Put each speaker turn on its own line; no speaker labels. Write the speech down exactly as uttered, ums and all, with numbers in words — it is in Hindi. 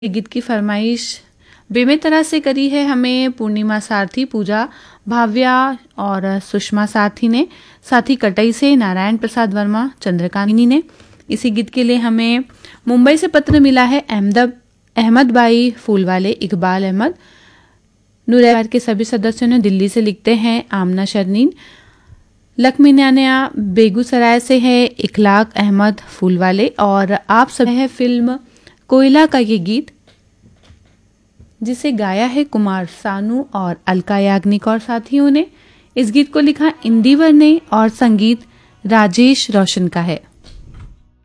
ये गीत की फरमाइश बेमेतरा से करी है हमें पूर्णिमा सारथी, पूजा भाव्या और सुषमा सारथी ने। साथी कटई से नारायण प्रसाद वर्मा, चंद्रकांतिनी ने। इसी गीत के लिए हमें मुंबई से पत्र मिला है अहमद अहमद बाई फूलवाले, इकबाल अहमद, नूर के सभी सदस्यों ने। दिल्ली से लिखते हैं आमना शर्नीन। लक्ष्मी न्यान्या बेगूसराय से है इखलाक अहमद फूलवाले। और आप सब है फिल्म कोयला का ये गीत जिसे गाया है कुमार सानू और अलका याग्निक और साथियों ने। इस गीत को लिखा इंदिवर ने और संगीत राजेश रोशन का है।